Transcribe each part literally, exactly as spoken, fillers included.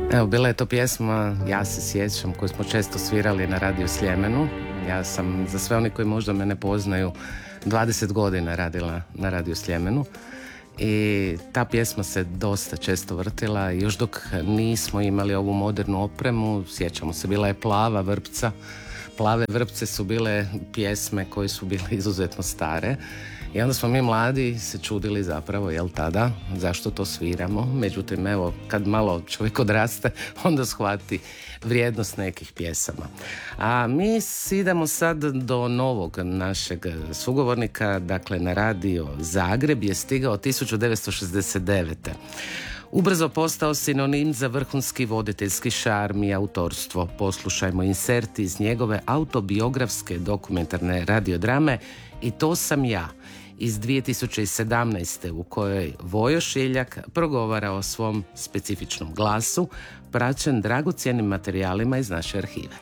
Evo, bila je to pjesma, ja se sjećam, koju smo često svirali na Radio Sljemenu. Ja sam, za sve oni koji možda me ne poznaju, dvadeset godina radila na Radio Sljemenu. I ta pjesma se dosta često vrtila. Još dok nismo imali ovu modernu opremu, sjećamo se, bila je Plava vrpca. Plave vrpce su bile pjesme koje su bile izuzetno stare. I onda smo mi mladi se čudili zapravo, jel tada, zašto to sviramo. Međutim, evo, kad malo čovjek odraste, onda shvati vrijednost nekih pjesama. A mi idemo sad do novog našeg sugovornika, dakle na Radio Zagreb je stigao tisuću devetsto šezdeset devete. Ubrzo postao sinonim za vrhunski voditeljski šarm i autorstvo. Poslušajmo insert iz njegove autobiografske dokumentarne radiodrame I to sam ja iz dvije tisuće sedamnaeste. u kojoj Vojo Šiljak progovara o svom specifičnom glasu, praćen dragocjenim materijalima iz naše arhive.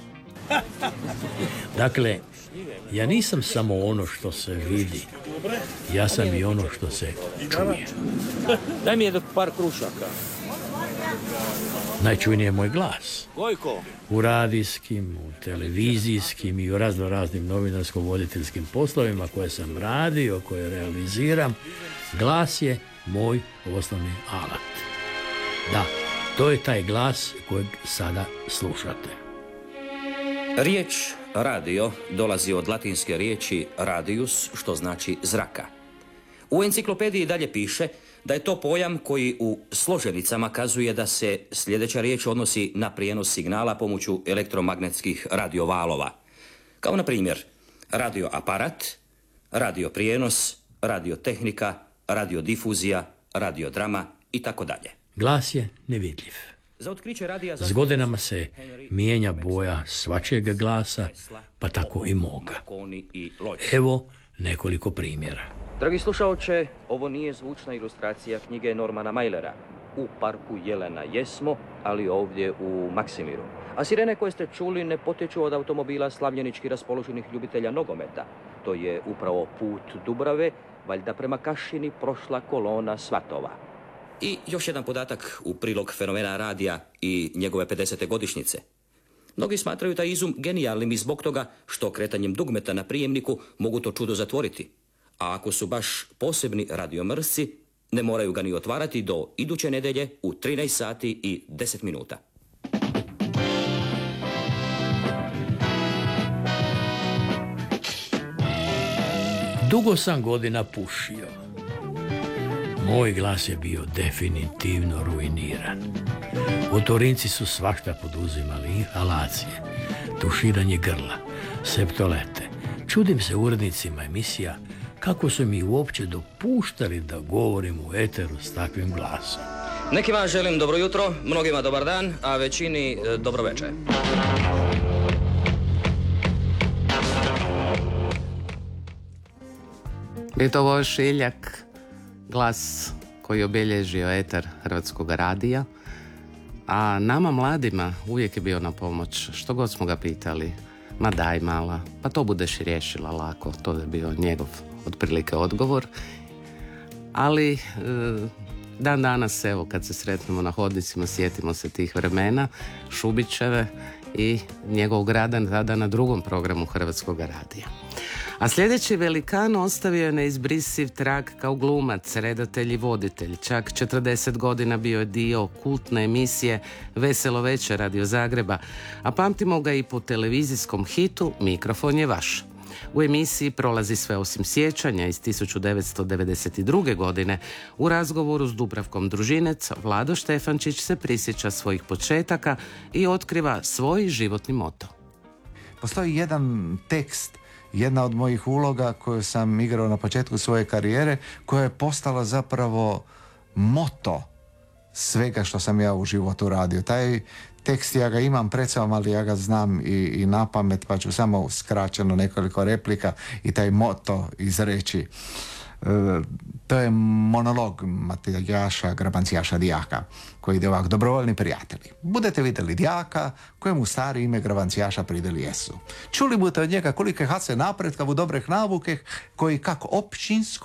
Dakle, ja nisam samo ono što se vidi, ja sam i ono što se čuje. Daj mi jedan par krušaka. Najčujniji je moj glas. Gojko. U radijskim, u televizijskim i u razno raznim novinarsko-voditeljskim poslovima koje sam radio, koje realiziram, glas je moj osnovni alat. Da, to je taj glas kojeg sada slušate. Riječ radio dolazi od latinske riječi radius, što znači zraka. U enciklopediji dalje piše da je to pojam koji u složenicama kazuje da se sljedeća riječ odnosi na prijenos signala pomoću elektromagnetskih radiovalova. Kao na primjer radioaparat, radioprijenos, radiotehnika, radiodifuzija, radiodrama i tako dalje. Glas je nevidljiv. Za otkriće radija S godinama se mijenja boja svačijeg glasa, pa tako i moga. Evo nekoliko primjera. Dragi slušaoče, ovo nije zvučna ilustracija knjige Normana Mailera. U parku Jelena jesmo, ali ovdje u Maksimiru. A sirene koje ste čuli ne potječu od automobila slavljenički raspoloženih ljubitelja nogometa. To je upravo put Dubrave, valjda prema Kašini prošla kolona svatova. I još jedan podatak u prilog fenomena radija i njegove pedesete godišnjice. Mnogi smatraju taj izum genijalnim i zbog toga što kretanjem dugmeta na prijemniku mogu to čudo zatvoriti. A ako su baš posebni radiomrsci, ne moraju ga ni otvarati do iduće nedjelje u trinaest sati i deset minuta. Dugo sam godina pušio. Moj glas je bio definitivno ruiniran. Otorinci su svašta poduzimali, inhalacije, tuširanje grla, septolete. Čudim se urednicima emisija kako su mi uopće dopuštali da govorim u eteru s takvim glasom. Nekima želim dobro jutro, mnogima dobar dan, a većini e, dobro večer. Je to Vojo Šiljak, glas koji je obilježio eter Hrvatskog radija, a nama mladima uvijek je bio na pomoć, što god smo ga pitali. Ma daj mala, pa to budeš riješila lako, to je bio njegov otprilike odgovor. Ali e, dan danas, evo, kad se sretnemo na hodnicima, sjetimo se tih vremena, Šubićeve i njegovog rada tada na drugom programu Hrvatskog radija. A sljedeći velikan ostavio je neizbrisiv trag kao glumac, redatelj i voditelj. Čak četrdeset godina bio je dio kultne emisije Veselo večer Radio Zagreba, a pamtimo ga i po televizijskom hitu Mikrofon je vaš. U emisiji prolazi sve osim sjećanja iz tisuću devetsto devedeset druge. godine. U razgovoru s Dubravkom Družinec, Vlado Štefančić se prisjeća svojih početaka i otkriva svoj životni moto. Postoji jedan tekst, jedna od mojih uloga koju sam igrao na početku svoje karijere, koja je postala zapravo moto svega što sam ja u životu radio. Taj tekst ja ga imam pred sobom, ali ja ga znam i, i na pamet, pa ću samo skraćeno nekoliko replika i taj moto izreći. E, to je monolog Matijaša Grabancijaša Dijaka, koji ide ovako: dobrovoljni prijatelji, budete vidjeli djaka kojemu stari ime Grabancijaša prideli jesu. Čuli budete od njega kolike hace napretka u dobrih navukeh, koji kako općinsko,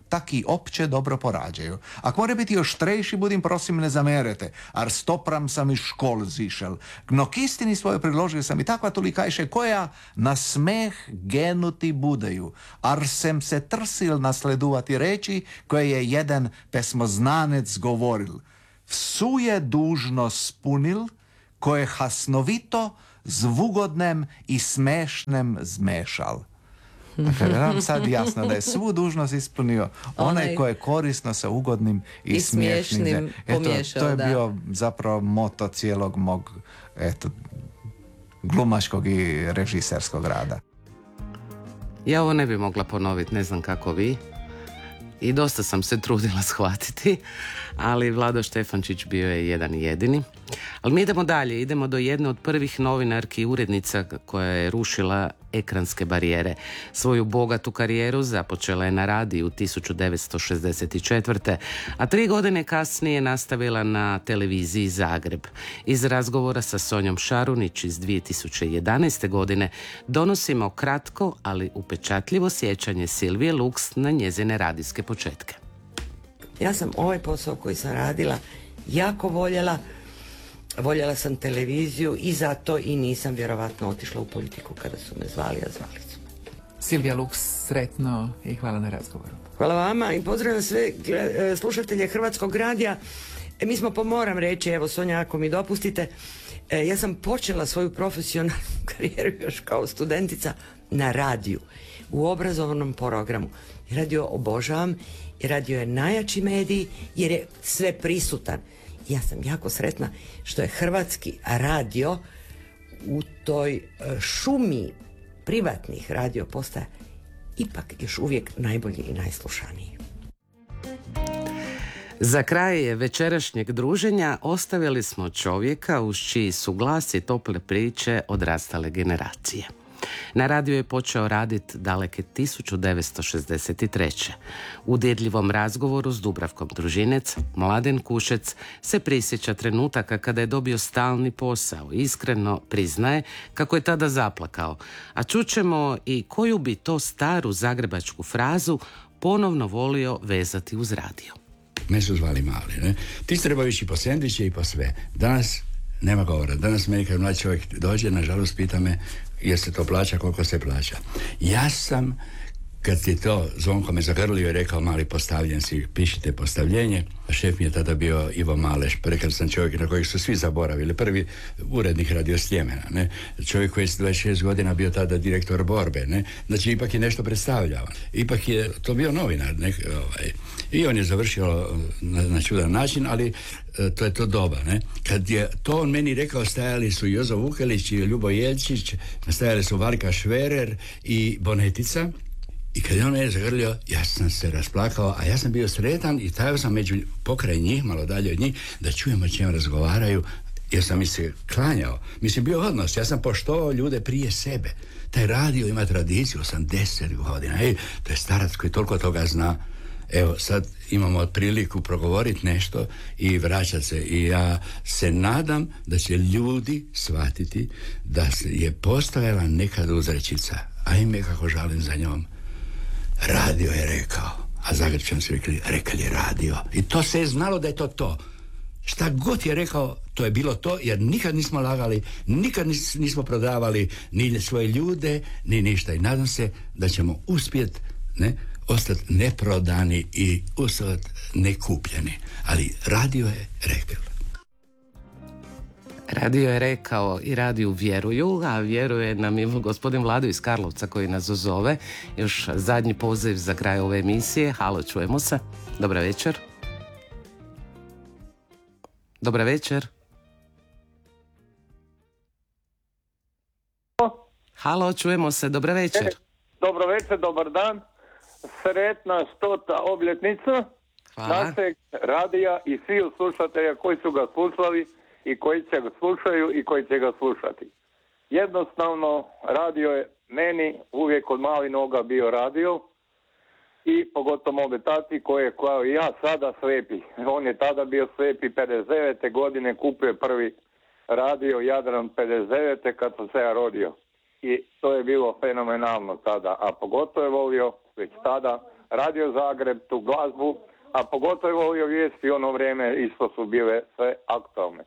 taki opće dobro porađaju. Ako mora biti još trejši, budim prosim ne zamerete, ar stopram sam iz škol zišel. No k istini svoje priložio sam i takva tulikajše koja na smeh genuti budeju, ar sem se trsil nasleduvati reči koje je jedan pesmoznanec govoril. Vsu je dužno spunil, koje hasnovito, zvugodnem i smešnem zmešal. Dakle, da nam sad jasno da je svu dužnost ispunio onaj, onaj ko je korisno sa ugodnim i, i smiješnim. smiješnim eto, pomiješao, to je da. bio zapravo moto cijelog mog eto, glumačkog i režiserskog rada. Ja ovo ne bi mogla ponoviti, ne znam kako vi. I dosta sam se trudila shvatiti, ali Vlado Štefančić bio je jedan i jedini. Ali mi idemo dalje, idemo do jedne od prvih novinarki i urednica koja je rušila ekranske barijere. Svoju bogatu karijeru započela je na radiju tisuću devetsto šezdeset četvrte. a tri godine kasnije nastavila na televiziji Zagreb. Iz razgovora sa Sonjom Šarunić iz dvije tisuće jedanaeste. godine donosimo kratko, ali upečatljivo sjećanje Silvije Luks na njezine radijske početke. Ja sam ovaj posao koji sam radila jako voljela. Voljela sam televiziju i zato i nisam vjerovatno otišla u politiku kada su me zvali, a zvali su me. Silvija Luks, sretno i hvala na razgovoru. Hvala vama i pozdravljam sve slušatelje Hrvatskog radija. E, mi smo, moram reći, evo Sonja, ako mi dopustite, e, ja sam počela svoju profesionalnu karijeru još kao studentica na radiju, u obrazovnom programu. Radio obožavam i radio je najjači medij jer je sve prisutan. Ja sam jako sretna što je Hrvatski radio u toj šumi privatnih radio postaja ipak još uvijek najbolji i najslušaniji. Za kraj večerašnjeg druženja ostavili smo čovjeka uz čiji su glas i tople priče odrastale generacije. Na radiju je počeo raditi daleke tisuću devetsto šezdeset treće. U dirljivom razgovoru s Dubravkom Družinec, Mladen Kušec se prisjeća trenutaka kada je dobio stalni posao. Iskreno priznaje kako je tada zaplakao. A čućemo i koju bi to staru zagrebačku frazu ponovno volio vezati uz radio. Me su zvali mali, ne? Ti treba ići po sendviče i po sve. Danas nema govora. Danas meni kad mlad čovjek dođe, nažalost pita me jer se to plaća, koliko se plaća. Ja sam, kad je to Zvonko me zagrlio i rekao mali postavljen si, pišite postavljenje, šef mi je tada bio Ivo Maleš, prekrasan čovjek na kojeg su svi zaboravili, prvi urednik Radio Sljemena, ne? Čovjek koji je dvadeset šest godina bio tada direktor Borbe, ne? Znači ipak je nešto predstavljao, ipak je to bio novinar, ne? Ovaj. I on je završio na, na čudan način, ali e, to je to doba, ne? Kad je to on meni rekao, stajali su Jozo Vukelić i Ljubo Jelčić, stajali su Varka Šverer i Bonetica. I kad je on mene zagrlio, ja sam se rasplakao, a ja sam bio sretan i tajao sam među pokraj njih, malo dalje od njih, da čujemo o čem razgovaraju, jer sam mi se klanjao. Mislim, bio odnos, ja sam poštovao ljude prije sebe. Taj radio ima tradiciju, osamdeset godina, ej, to je starac koji toliko toga zna. Evo, sad imamo priliku progovoriti nešto i vraćati se. I ja se nadam da će ljudi shvatiti da je postojala nekad uzrečica, a ime kako žalim za njom. Radio je rekao, a Zagrebčani su rekli, rekao je radio. I to se je znalo da je to to. Šta god je rekao, to je bilo to, jer nikad nismo lagali, nikad nis, nismo prodavali ni svoje ljude, ni ništa. I nadam se da ćemo uspjeti, ne, ostati neprodani i ostati nekupljeni. Ali radio je rekao. Radio je rekao i radiju vjeruju, a vjeruje nam i gospodin Vlado iz Karlovca koji nas zove. Još zadnji poziv za kraj ove emisije. Halo, čujemo se. Dobra večer. Dobra večer. Halo, čujemo se. Dobra večer. Dobro večer, dobar dan. Sretna stota obljetnica našeg radija i svih slušatelja koji su ga slušali i koji će ga slušaju i koji će ga slušati. Jednostavno, radio je meni uvijek od malih noga bio radio i pogotovo mobe tati koji je kao i ja sada slepi. On je tada bio slepi, pedeset devete godine kupio prvi radio Jadran pedeset devete kad sam se ja rodio. I to je bilo fenomenalno tada, a pogotovo je volio već tada Radio Zagreb, tu glazbu, a pogotovo ove vijesti u ono vrijeme isto su bile sve aktualne.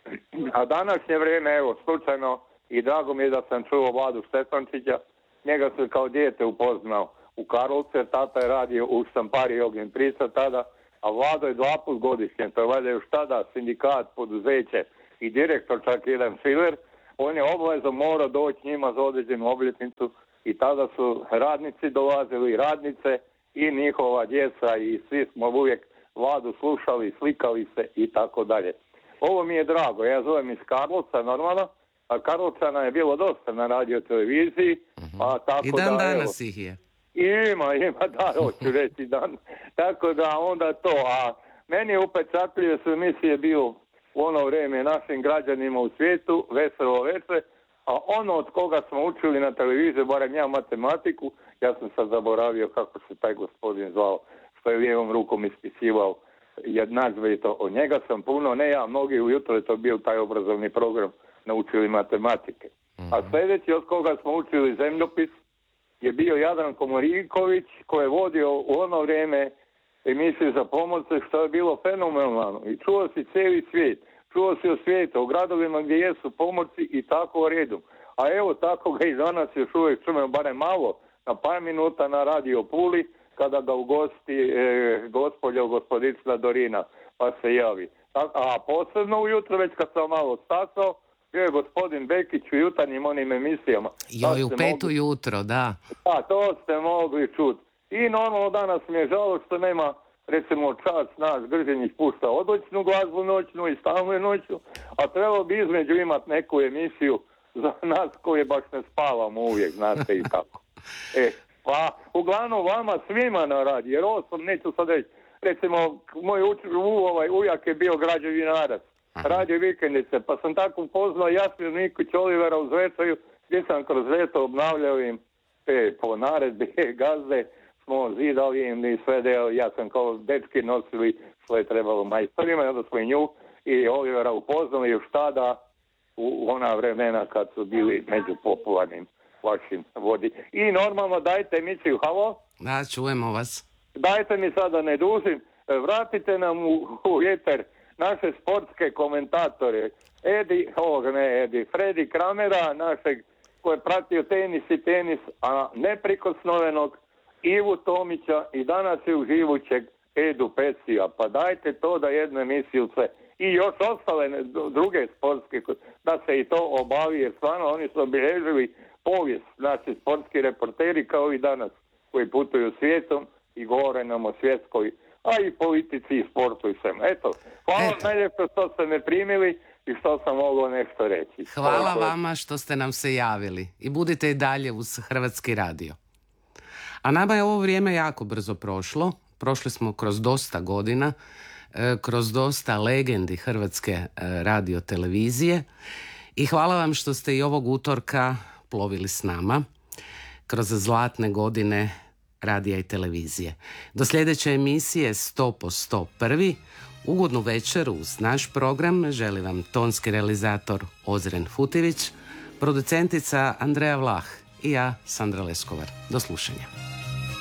A današnje vrijeme, evo, slučajno, i drago mi je da sam čuo Vladu Štefančića, njega sam kao dijete upoznao u Karlovcu, tata je radio u štampariji Ognjen Prica tada, a Vlado je dva put godišnje, to je valjda još tada sindikat, poduzeće i direktor, čak jedan Filer, on je obavezno morao doći njima za određenu obljetnicu i tada su radnici dolazili, radnice i njihova djeca i svi smo uvijek Vladu slušali, slikali se i tako dalje. Ovo mi je drago, ja zovem iz Karlovca normalno, a Karlovčana je bilo dosta na radio televiziji. Uh-huh. A tako I dan da, danas evo, ih je. Ima, ima, da, hoću reći dan. Tako da onda to, a meni je upečatljive su emisije bio u ono vrijeme našim građanima u svijetu, Veselo veče, a ono od koga smo učili na televiziji, barem ja matematiku, ja sam sad zaboravio kako se taj gospodin zvao, što je lijevom rukom ispisivao jednadžbe i to. Od njega sam puno, ne ja, mnogi ujutro je to bio taj obrazovni program, naučili matematike. A sljedeći od koga smo učili zemljopis je bio Jadranko Moriković, koji je vodio u ono vrijeme emisiju za pomorce, što je bilo fenomenalno. I čuo si cijeli svijet, čuo si o svijetu, o gradovima gdje jesu pomorci i tako u redu. A evo tako ga i danas još uvijek čujemo barem malo, na par minuta na Radio Puli, kada ga ugosti e, gospođa gospodična Dorina, pa se javi. A, a posebno ujutro, već kad sam malo stasao, bio je gospodin Bekić u jutarnjim onim emisijama. Joj, u petu mogli... jutro, da. Da, to ste mogli čuti. I normalno danas mi je žalo što nema, recimo, čas nas Gržinjih pušta odličnu glazbu noćnu i stalnu noćnu, a trebalo bi između imati neku emisiju za nas koje baš ne spavamo uvijek, znate i tako. E, pa, uglavnom vama svima na radi, jer ovo sam, neću sad reći, recimo, moj uč, u, ovaj, ujak je bio građevinarac, radio vikendice, pa sam tako upoznao Jasmir Niković Olivera u Zvečaju, gdje sam kroz ljeto obnavljao im te po naredbi gazde, smo zidali im i sve deo, ja sam kao dečki nosili što je trebalo majstorima, i onda smo i nju i Olivera upoznali još tada u ona vremena kad su bili među popularnim vašim vodi. I normalno dajte emisiju, halo? Da, čujemo vas. Dajte mi sada, ne dužim, vratite nam u, u eter naše sportske komentatore. Edi, ovog ne Edi, Fredi Kramera, našeg koji je pratio tenis i tenis, a neprikosnovenog Ivu Tomića i danas je uživućeg Edu Pesija. Pa dajte to da jednu emisiju sve. I još ostale druge sportske, da se i to obavi, jer stvarno oni su obilježili povijest, naši sportski reporteri kao i danas, koji putuju svijetom i govore nam o svjetskoj, a i politici i sportu i svemu. Eto, hvala najljepše što ste me primili i što sam mogao nešto reći. Hvala vama što ste nam se javili i budite i dalje uz Hrvatski radio. A nama je ovo vrijeme jako brzo prošlo. Prošli smo kroz dosta godina, kroz dosta legendi Hrvatske radio televizije i hvala vam što ste i ovog utorka plovili s nama kroz zlatne godine radija i televizije. Do sljedeće emisije sto po sto prvi. Ugodnu večer uz naš program želi vam tonski realizator Ozren Futivić, producentica Andreja Vlah i ja, Sandra Leskovar. Do slušanja.